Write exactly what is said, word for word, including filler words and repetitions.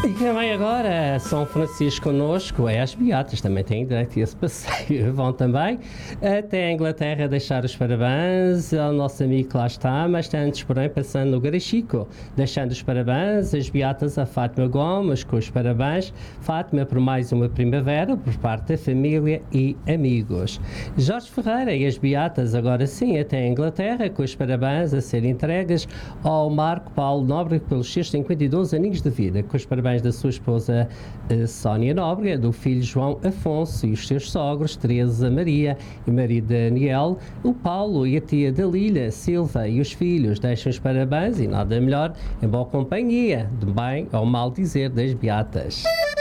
E também agora São Francisco conosco, é as beatas, também têm direito a esse passeio. Vão também até a Inglaterra deixar os parabéns ao nosso amigo que lá está, mas antes, porém, passando no Garachico, deixando os parabéns, as beatas a Fátima Gomes, com os parabéns, Fátima por mais uma primavera, por parte da família e amigos. Jorge Ferreira e as beatas, agora sim, até a Inglaterra, com os parabéns a serem entregues ao Marco Paulo Nóbrega pelos seus cinquenta e dois aninhos de vida, com os parabéns da sua esposa Sónia Nóbrega, do filho João Afonso e os seus sogros Teresa Maria e marido Daniel, o Paulo e a tia Dalília Silva e os filhos deixam os parabéns e nada melhor em boa companhia, de bem ou mal dizer das beatas.